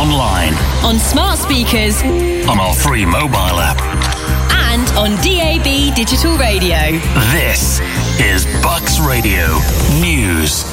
online, on smart speakers, on our free mobile app, and on DAB digital radio. This is Bucks Radio News.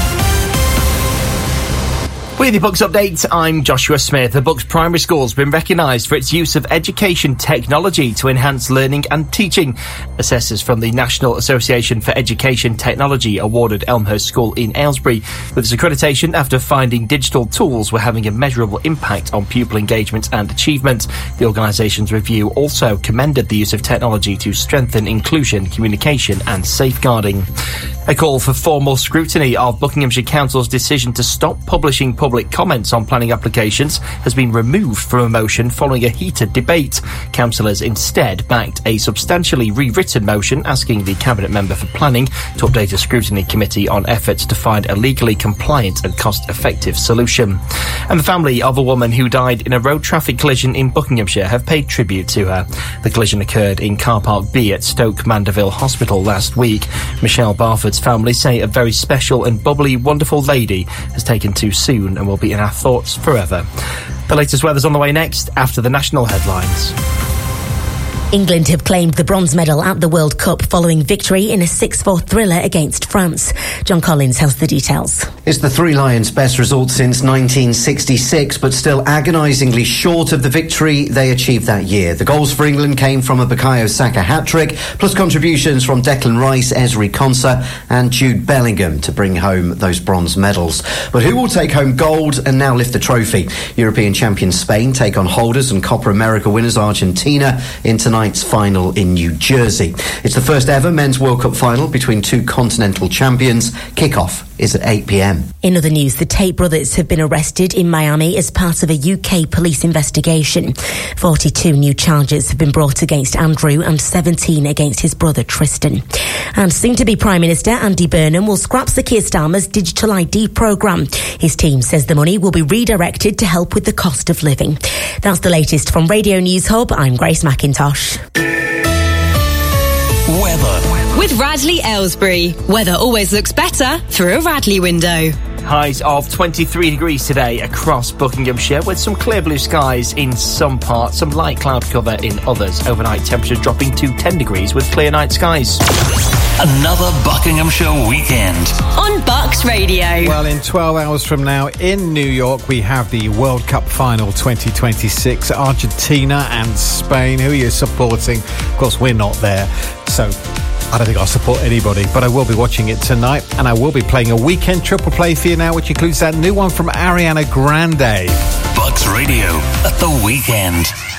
With your Bucks update, I'm Joshua Smith. The Bucks Primary School has been recognised for its use of education technology to enhance learning and teaching. Assessors from the National Association for Education Technology awarded Elmhurst School in Aylesbury with its accreditation after finding digital tools were having a measurable impact on pupil engagement and achievement. The organisation's review also commended the use of technology to strengthen inclusion, communication and safeguarding. A call for formal scrutiny of Buckinghamshire Council's decision to stop publishing public comments on planning applications has been removed from a motion following a heated debate. Councillors instead backed a substantially rewritten motion asking the Cabinet Member for Planning to update a scrutiny committee on efforts to find a legally compliant and cost-effective solution. And the family of a woman who died in a road traffic collision in Buckinghamshire have paid tribute to her. The collision occurred in Car Park B at Stoke Mandeville Hospital last week. Michelle Barford's family say a very special and bubbly, wonderful lady has taken too soon and will be in our thoughts forever. The latest weather's on the way next after the national headlines. England have claimed the bronze medal at the World Cup following victory in a 6-4 thriller against France. John Collins has the details. It's the Three Lions' best result since 1966, but still agonisingly short of the victory they achieved that year. The goals for England came from a Bukayo Saka hat-trick, plus contributions from Declan Rice, Ezri Konsa and Jude Bellingham to bring home those bronze medals. But who will take home gold and now lift the trophy? European champions Spain take on holders and Copa America winners Argentina in tonight's final in New Jersey. It's the first ever men's World Cup final between two continental champions. Kick-off is at 8 p.m. In other news, the Tate brothers have been arrested in Miami as part of a UK police investigation. 42 new charges have been brought against Andrew and 17 against his brother Tristan. And soon-to-be Prime Minister Andy Burnham will scrap Sir Keir Starmer's digital ID programme. His team says the money will be redirected to help with the cost of living. That's the latest from Radio News Hub. I'm Grace McIntosh. Weather. With Radley Aylesbury. Weather always looks better through a Radley window. Highs of 23 degrees today across Buckinghamshire with some clear blue skies in some parts, some light cloud cover in others. Overnight temperatures dropping to 10 degrees with clear night skies. Another Buckinghamshire weekend on Bucks Radio. Well, in 12 hours from now in New York, we have the World Cup final 2026. Argentina and Spain. Who are you supporting? Of course, we're not there, so I don't think I'll support anybody, but I will be watching it tonight, and I will be playing a weekend triple play for you now, which includes that new one from Ariana Grande. Bucks Radio at the weekend.